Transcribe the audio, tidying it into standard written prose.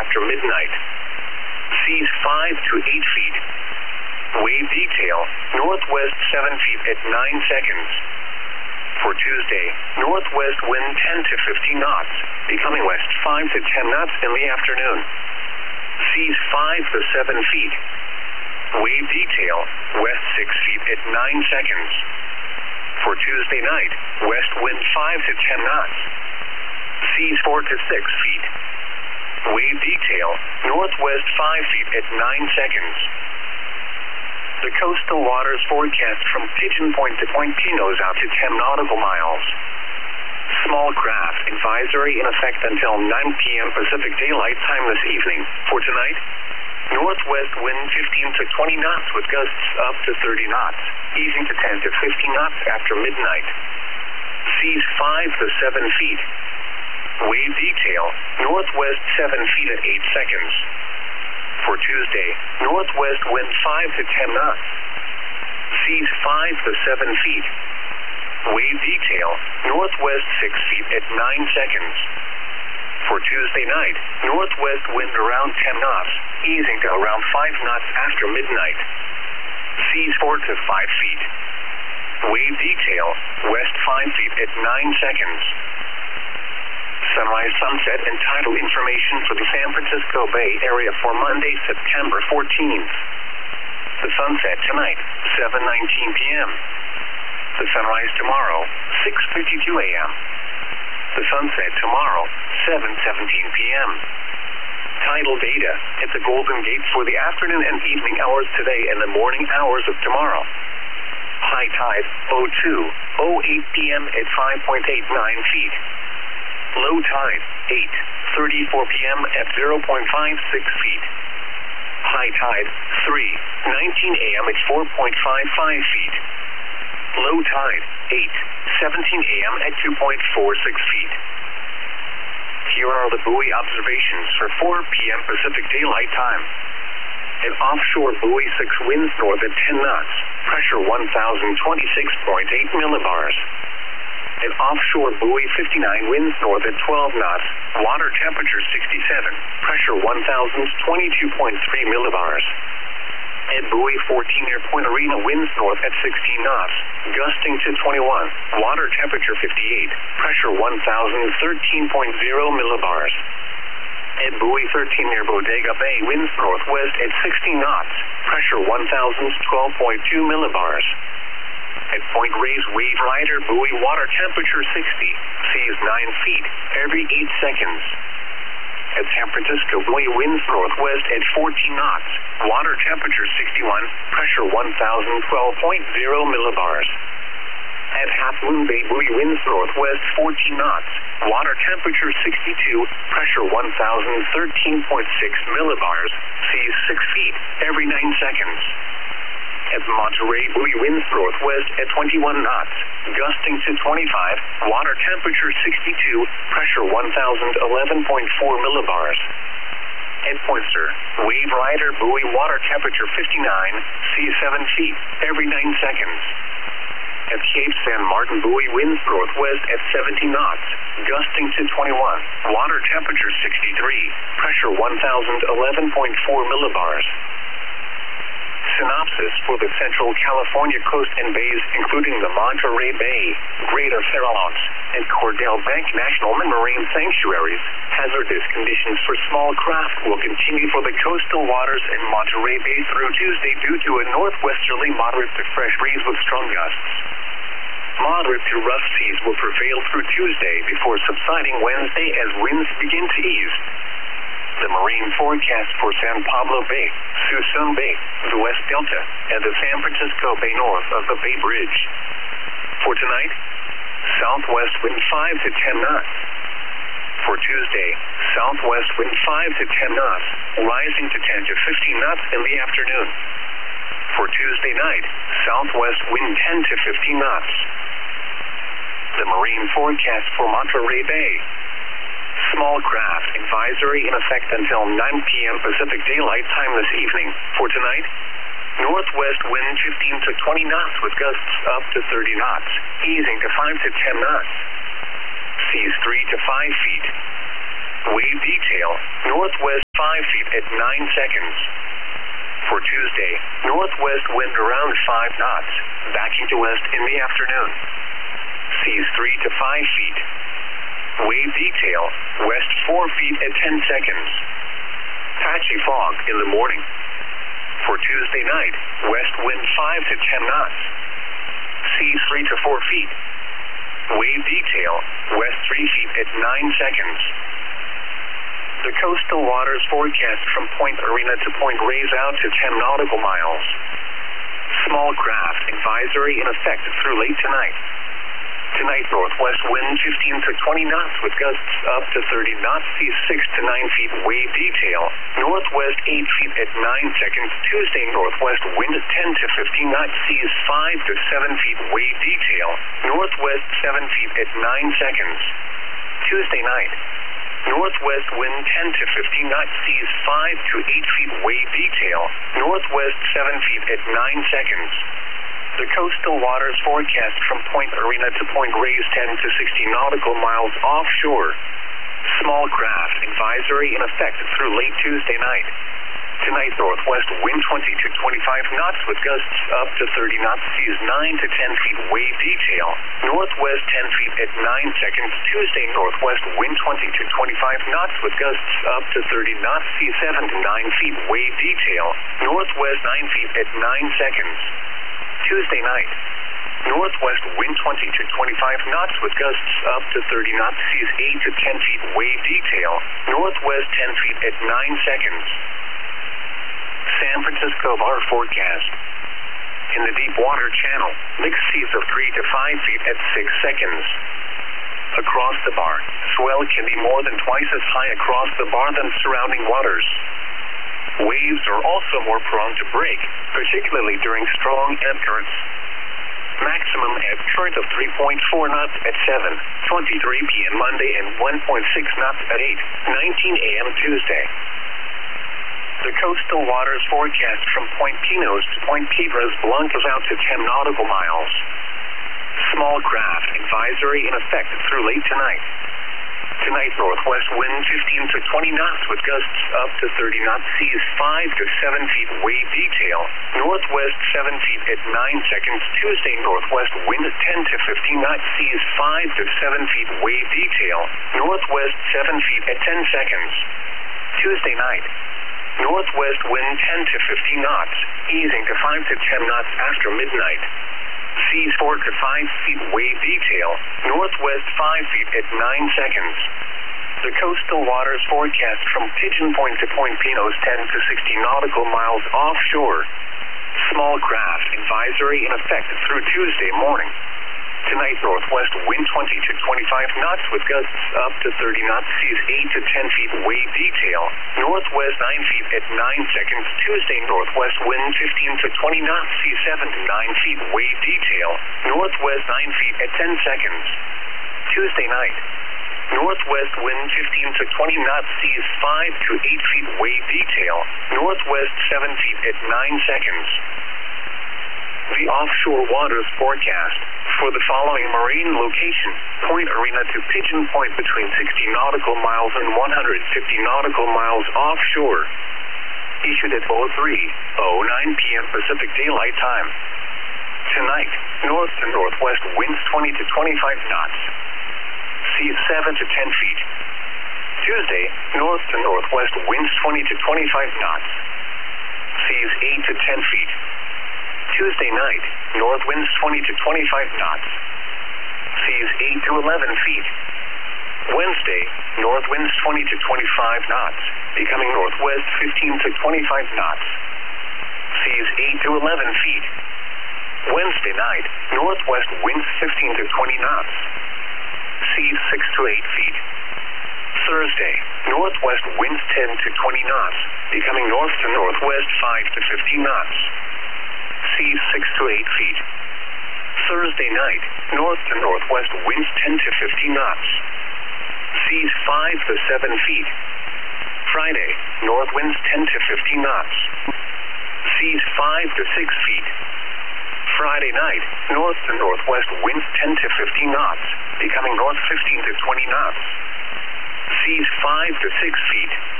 after midnight. Seas 5 to 8 feet. Wave detail, northwest 7 feet at 9 seconds. For Tuesday, northwest wind 10 to 15 knots, becoming west 5 to 10 knots in the afternoon. Seas 5 to 7 feet. Wave detail, west 6 feet at 9 seconds. For Tuesday night, west wind 5 to 10 knots. Seas 4 to 6 feet. Wave detail, northwest 5 feet at 9 seconds. The coastal waters forecast from Pigeon Point to Point Pinos out to 10 nautical miles. Small craft advisory in effect until 9 p.m. Pacific Daylight Time this evening. For tonight, northwest wind 15 to 20 knots with gusts up to 30 knots, easing to 10 to 15 knots after midnight. Seas 5 to 7 feet. Wave detail, northwest 7 feet at 8 seconds. For Tuesday, northwest wind 5 to 10 knots. Seas 5 to 7 feet. Wave detail, northwest 6 feet at 9 seconds. For Tuesday night, northwest wind around 10 knots, easing to around 5 knots after midnight. Seas 4 to 5 feet. Wave detail, west 5 feet at 9 seconds. Sunrise, sunset, and tidal information for the San Francisco Bay Area for Monday, September 14th. The sunset tonight, 7:19 p.m. The sunrise tomorrow, 6:52 a.m. The sunset tomorrow, 7:17 p.m. Tidal data at the Golden Gate for the afternoon and evening hours today and the morning hours of tomorrow. High tide, 02:08 p.m. at 5.89 feet. Low tide, 8:34 p.m. at 0.56 feet. High tide, 3:19 a.m. at 4.55 feet. Low tide, 8:17 a.m. at 2.46 feet. Here are the buoy observations for 4 p.m. Pacific Daylight Time. An offshore buoy 6 winds north at 10 knots, pressure 1,026.8 millibars. An offshore buoy 59 winds north at 12 knots, water temperature 67, pressure 1,022.3 millibars. At buoy 14 near Point Arena winds north at 16 knots, gusting to 21, water temperature 58, pressure 1,013.0 millibars. At buoy 13 near Bodega Bay winds northwest at 16 knots, pressure 1,012.2 millibars. At Point Reyes Wave Rider buoy water temperature 60, seas 9 feet every 8 seconds. At San Francisco buoy winds northwest at 14 knots, water temperature 61, pressure 1,012.0 millibars. At Half Moon Bay buoy winds northwest 14 knots, water temperature 62, pressure 1,013.6 millibars, seas 6 feet every 9 seconds. At Monterey buoy winds northwest at 21 knots, gusting to 25, water temperature 62, pressure 1,011.4 millibars. At Pointer, Wave Rider buoy water temperature 59, seas 7 feet every 9 seconds. At Cape San Martin buoy winds northwest at 70 knots, gusting to 21, water temperature 63, pressure 1,011.4 millibars. Synopsis for the Central California coast and bays, including the Monterey Bay, Greater Farallones, and Cordell Bank National Marine Sanctuaries. Hazardous conditions for small craft will continue for the coastal waters in Monterey Bay through Tuesday due to a northwesterly moderate to fresh breeze with strong gusts. Moderate to rough seas will prevail through Tuesday before subsiding Wednesday as winds begin to ease. The marine forecast for San Pablo Bay, Suisun Bay, the West Delta, and the San Francisco Bay north of the Bay Bridge. For tonight, southwest wind 5 to 10 knots. For Tuesday, southwest wind 5 to 10 knots, rising to 10 to 15 knots in the afternoon. For Tuesday night, southwest wind 10 to 15 knots. The marine forecast for Monterey Bay. Small craft advisory in effect until 9 p.m. Pacific Daylight Time this evening. For tonight, northwest wind 15 to 20 knots with gusts up to 30 knots, easing to 5 to 10 knots. Seas 3 to 5 feet. Wave detail, northwest feet at 9 seconds. For Tuesday, northwest wind around 5 knots, backing to west in the afternoon. Seas 3 to 5 feet. Wave detail, west 4 feet at 10 seconds. Patchy fog in the morning. For Tuesday night, west wind 5 to 10 knots. Seas 3 to 4 feet. Wave detail, west 3 feet at 9 seconds. The coastal waters forecast from Point Arena to Point Reyes out to 10 nautical miles. Small craft advisory in effect through late tonight. Tonight, northwest wind 15 to 20 knots with gusts up to 30 knots, seas 6 to 9 feet, wave detail. Northwest 8 feet at 9 seconds. Tuesday, northwest wind 10 to 15 knots, seas 5 to 7 feet, wave detail. Northwest 7 feet at 9 seconds. Tuesday night, northwest wind 10 to 15 knots, seas 5 to 8 feet, wave detail. Northwest 7 feet at 9 seconds. The coastal waters forecast from Point Arena to Point Reyes 10 to 60 nautical miles offshore. Small craft advisory in effect through late Tuesday night. Tonight, northwest wind 20 to 25 knots with gusts up to 30 knots, seas 9 to 10 feet, wave detail. Northwest 10 feet at 9 seconds. Tuesday, northwest wind 20 to 25 knots with gusts up to 30 knots, seas 7 to 9 feet, wave detail. Northwest 9 feet at 9 seconds. Tuesday night, northwest wind 20 to 25 knots with gusts up to 30 knots, seas 8 to 10 feet, wave detail. Northwest 10 feet at 9 seconds. San Francisco bar forecast. In the deep water channel, mixed seas of 3 to 5 feet at 6 seconds. Across the bar, swell can be more than twice as high across the bar than surrounding waters. Waves are also more prone to break, particularly during strong ebb currents. Maximum ebb current of 3.4 knots at 7:23 p.m. Monday and 1.6 knots at 8:19 a.m. Tuesday. The coastal waters forecast from Point Pinos to Point Piedras Blancas out to 10 nautical miles. Small craft advisory in effect through late tonight. Tonight, northwest wind 15 to 20 knots with gusts up to 30 knots, seas 5 to 7 feet, wave detail. Northwest 7 feet at 9 seconds. Tuesday, northwest wind 10 to 15 knots, seas 5 to 7 feet, wave detail. Northwest 7 feet at 10 seconds. Tuesday night, northwest wind 10 to 15 knots, easing to 5 to 10 knots after midnight. Seas 4 to 5 feet, wave detail. Northwest 5 feet at 9 seconds. The coastal waters forecast from Pigeon Point to Point Pinos 10 to 60 nautical miles offshore. Small craft advisory in effect through Tuesday morning. Tonight, northwest wind 20 to 25 knots with gusts up to 30 knots, seas 8 to 10 feet, wave detail. Northwest 9 feet at 9 seconds. Tuesday, northwest wind 15 to 20 knots, seas 7 to 9 feet, wave detail. Northwest 9 feet at 10 seconds. Tuesday night, northwest wind 15 to 20 knots, seas 5 to 8 feet, wave detail. Northwest 7 feet at 9 seconds. The offshore waters forecast for the following marine location: Point Arena to Pigeon Point between 60 nautical miles and 150 nautical miles offshore. Issued at 03:09 p.m. Pacific Daylight Time. Tonight, north to northwest winds 20 to 25 knots. Seas 7 to 10 feet. Tuesday, north to northwest winds 20 to 25 knots. Seas 8 to 10 feet. Tuesday night, north winds 20 to 25 knots. Seas 8 to 11 feet. Wednesday, north winds 20 to 25 knots, becoming northwest 15 to 25 knots. Seas 8 to 11 feet. Wednesday night, northwest winds 15 to 20 knots. Seas 6 to 8 feet. Thursday, northwest winds 10 to 20 knots, becoming north to northwest 5 to 15 knots. Seas 6 to 8 feet. Thursday night, north to northwest winds 10 to 15 knots. Seas 5 to 7 feet. Friday, north winds 10 to 15 knots. Seas 5 to 6 feet. Friday night, north to northwest winds 10 to 15 knots, becoming north 15 to 20 knots. Seas 5 to 6 feet.